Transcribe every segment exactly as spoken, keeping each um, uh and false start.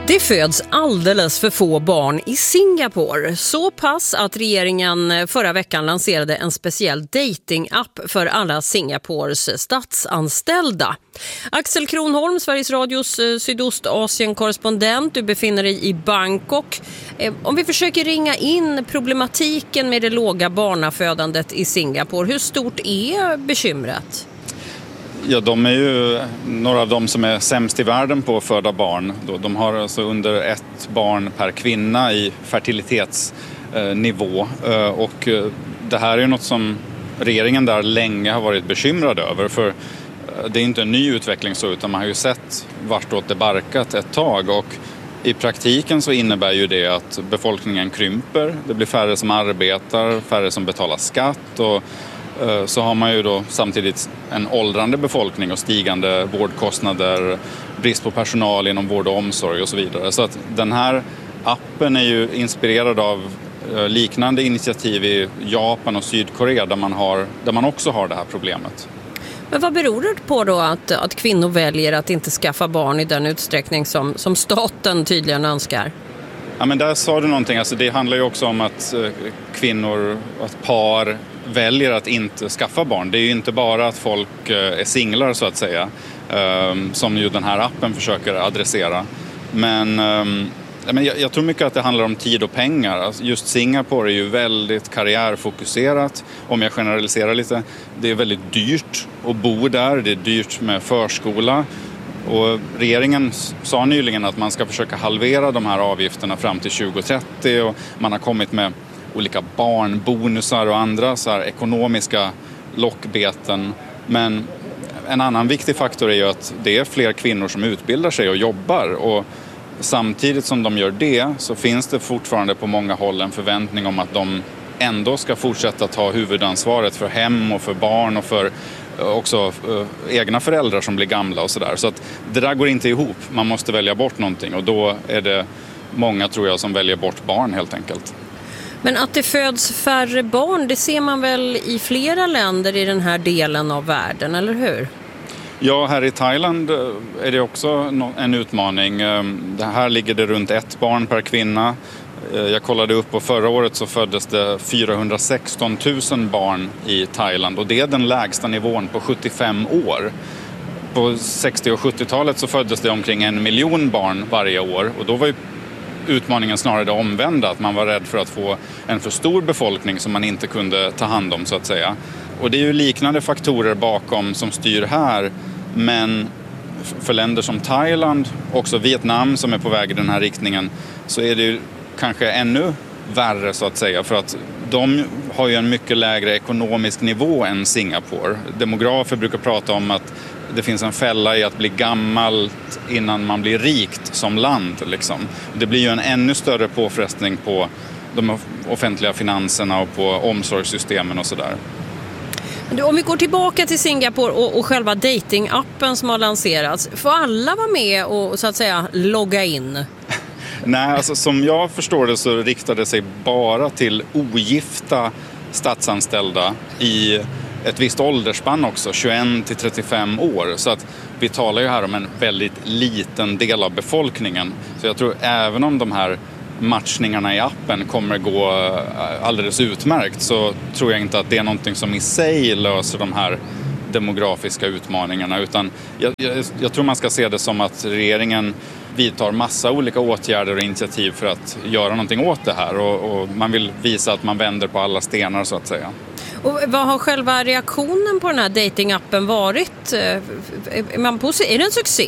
Det föds alldeles för få barn i Singapore. Så pass att regeringen förra veckan lanserade en speciell datingapp för alla Singapores statsanställda. Axel Kronholm, Sveriges Radios Sydostasien-korrespondent. Du befinner dig i Bangkok. Om vi försöker ringa in problematiken med det låga barnafödandet i Singapore, hur stort är bekymret? Ja, de är ju några av de som är sämst i världen på att föda barn. De har alltså under ett barn per kvinna i fertilitetsnivå. Och det här är ju något som regeringen där länge har varit bekymrad över. För det är inte en ny utveckling så, utan man har ju sett vartåt det barkat ett tag. Och i praktiken så innebär ju det att befolkningen krymper. Det blir färre som arbetar, färre som betalar skatt och så har man ju då samtidigt en åldrande befolkning och stigande vårdkostnader, brist på personal inom vård och omsorg och så vidare. Så att den här appen är ju inspirerad av liknande initiativ i Japan och Sydkorea där man, har, där man också har det här problemet. Men vad beror det på då att, att kvinnor väljer att inte skaffa barn i den utsträckning som, som staten tydligen önskar? Ja, men där sa du någonting. Alltså det handlar ju också om att kvinnor, att par väljer att inte skaffa barn. Det är ju inte bara att folk är singlar så att säga, som ju den här appen försöker adressera. Men, men jag, jag tror mycket att det handlar om tid och pengar. Alltså just Singapore är ju väldigt karriärfokuserat. Om jag generaliserar lite, det är väldigt dyrt att bo där. Det är dyrt med förskola. Och regeringen sa nyligen att man ska försöka halvera de här avgifterna fram till tjugo trettio och man har kommit med olika barnbonusar och andra så här ekonomiska lockbeten. Men en annan viktig faktor är ju att det är fler kvinnor som utbildar sig och jobbar. Och samtidigt som de gör det så finns det fortfarande på många håll en förväntning om att de ändå ska fortsätta ta huvudansvaret för hem och för barn och för också äh, egna föräldrar som blir gamla och sådär. Så att det där går inte ihop. Man måste välja bort någonting och då är det många, tror jag, som väljer bort barn helt enkelt. Men att det föds färre barn, det ser man väl i flera länder i den här delen av världen, eller hur? Ja, här i Thailand är det också en utmaning. Det här ligger det runt ett barn per kvinna. Jag kollade upp och förra året så föddes det fyrahundrasexton tusen barn i Thailand och det är den lägsta nivån på sjuttiofem år. På sextio- och sjuttiotalet så föddes det omkring en miljon barn varje år och då var ju utmaningen snarare det omvända, att man var rädd för att få en för stor befolkning som man inte kunde ta hand om så att säga. Och det är ju liknande faktorer bakom som styr här, men för länder som Thailand, också Vietnam som är på väg i den här riktningen, så är det ju kanske ännu värre så att säga, för att de har ju en mycket lägre ekonomisk nivå än Singapore. Demografer brukar prata om att det finns en fälla i att bli gammal innan man blir rikt som land. Liksom. Det blir ju en ännu större påfrestning på de offentliga finanserna och på omsorgssystemen och sådär. Om vi går tillbaka till Singapore och, och själva datingappen som har lanserats, får alla vara med och så att säga logga in? Nej, alltså som jag förstår det så riktar det sig bara till ogifta statsanställda i ett visst åldersspann också, tjugoett till trettiofem år. Så att vi talar ju här om en väldigt liten del av befolkningen. Så jag tror även om de här matchningarna i appen kommer gå alldeles utmärkt så tror jag inte att det är någonting som i sig löser de här demografiska utmaningarna. Utan jag, jag, jag tror man ska se det som att regeringen vidtar massa olika åtgärder och initiativ för att göra någonting åt det här. Och, och man vill visa att man vänder på alla stenar så att säga. Och vad har själva reaktionen på den här datingappen varit? Är, man positiv? Är det en succé?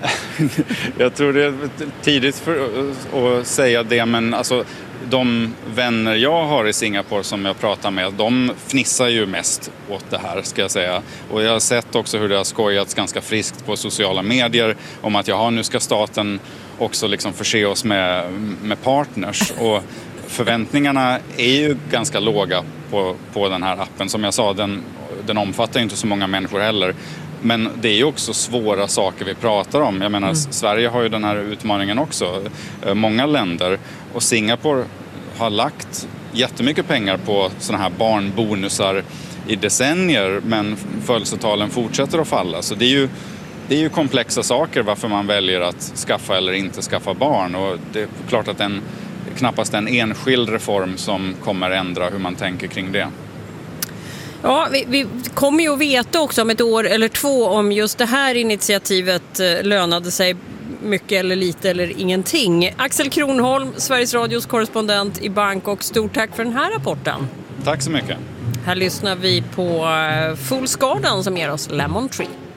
Jag tror det är tidigt för att säga det, men alltså, de vänner jag har i Singapore som jag pratar med, de fnissar ju mest åt det här ska jag säga. Och jag har sett också hur det har skojats ganska friskt på sociala medier om att jaha, nu ska staten också liksom förse oss med, med partners. Och förväntningarna är ju ganska låga på, på den här appen. Som jag sa, den, den omfattar ju inte så många människor heller. Men det är ju också svåra saker vi pratar om. Jag menar, mm. Sverige har ju den här utmaningen också. Många länder. Och Singapore har lagt jättemycket pengar på såna här barnbonusar i decennier. Men födelsetalen fortsätter att falla. Så det är ju det är ju komplexa saker varför man väljer att skaffa eller inte skaffa barn. Och det är klart att en, knappast en enskild reform som kommer ändra hur man tänker kring det. Ja, vi, vi kommer ju att veta också om ett år eller två om just det här initiativet lönade sig mycket eller lite eller ingenting. Axel Kronholm, Sveriges Radios korrespondent i Bangkok. Stort tack för den här rapporten. Tack så mycket. Här lyssnar vi på Fool's Garden som ger oss Lemon Tree.